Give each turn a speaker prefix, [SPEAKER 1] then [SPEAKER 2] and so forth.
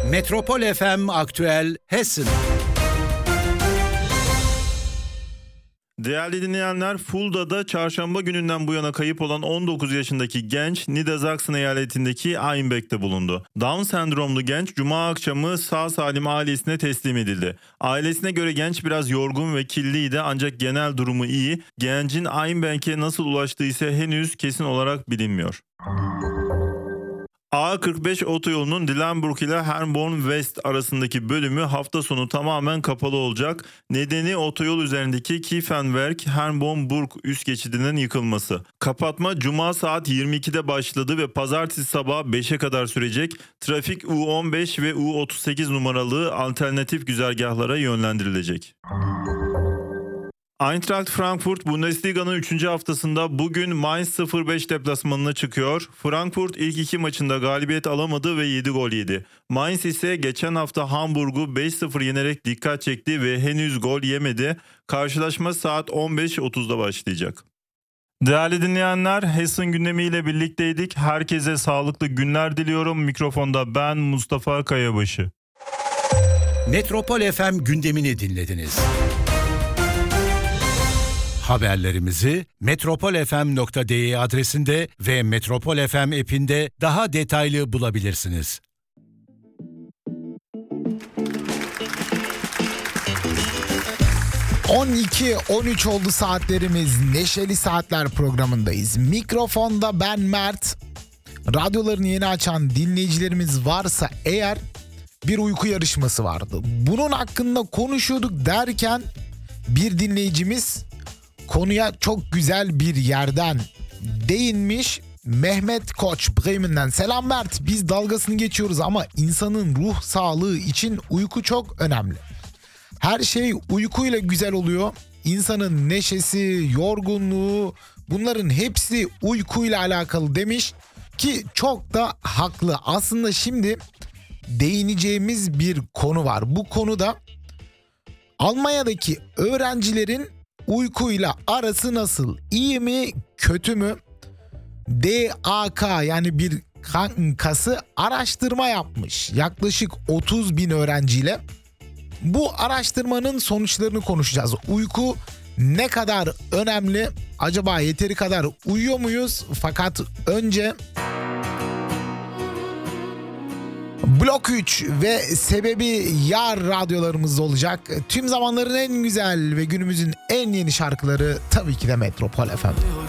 [SPEAKER 1] Metropol FM Aktüel Hessen.
[SPEAKER 2] Değerli dinleyenler, Fulda'da çarşamba gününden bu yana kayıp olan 19 yaşındaki genç Niedersachsen eyaletindeki Einbeck'te bulundu. Down sendromlu genç cuma akşamı sağ salim ailesine teslim edildi. Ailesine göre genç biraz yorgun ve kirliydi ancak genel durumu iyi. Gencin Einbeck'e nasıl ulaştığı ise henüz kesin olarak bilinmiyor. A45 otoyolunun Dillenburg ile Herborn West arasındaki bölümü hafta sonu tamamen kapalı olacak. Nedeni otoyol üzerindeki Kiefenwerk Herborn-Burg üst geçidinin yıkılması. Kapatma cuma saat 22'de başladı ve pazartesi sabah 5'e kadar sürecek. Trafik U15 ve U38 numaralı alternatif güzergahlara yönlendirilecek. Eintracht Frankfurt Bundesliga'nın 3. haftasında bugün Mainz 05 deplasmanına çıkıyor. Frankfurt ilk 2 maçında galibiyet alamadı ve 7 gol yedi. Mainz ise geçen hafta Hamburg'u 5-0 yenerek dikkat çekti ve henüz gol yemedi. Karşılaşma saat 15.30'da başlayacak. Değerli dinleyenler, Hessen gündemiyle birlikteydik. Herkese sağlıklı günler diliyorum. Mikrofonda ben Mustafa Kayabaşı.
[SPEAKER 1] Metropol FM gündemini dinlediniz. Haberlerimizi metropolfm.de adresinde ve Metropol FM app'inde daha detaylı bulabilirsiniz.
[SPEAKER 3] ...12-13 oldu saatlerimiz. Neşeli Saatler programındayız. Mikrofonda ben Mert. Radyolarını yeni açan dinleyicilerimiz varsa eğer bir uyku yarışması vardı. Bunun hakkında konuşuyorduk derken bir dinleyicimiz konuya çok güzel bir yerden değinmiş. Mehmet Koç Bremen'den. Selam Mert, biz dalgasını geçiyoruz ama insanın ruh sağlığı için uyku çok önemli. Her şey uykuyla güzel oluyor. İnsanın neşesi, yorgunluğu, bunların hepsi uykuyla alakalı demiş ki çok da haklı. Aslında şimdi değineceğimiz bir konu var. Bu konuda Almanya'daki öğrencilerin uykuyla arası nasıl? İyi mi, kötü mü? DAK yani bir kankası araştırma yapmış. Yaklaşık 30.000 öğrenciyle. Bu araştırmanın sonuçlarını konuşacağız. Uyku ne kadar önemli? Acaba yeteri kadar uyuyor muyuz? Fakat önce Blok 3 ve Sebebi Yar radyolarımızda olacak. Tüm zamanların en güzel ve günümüzün en yeni şarkıları tabii ki de Metropol FM'de.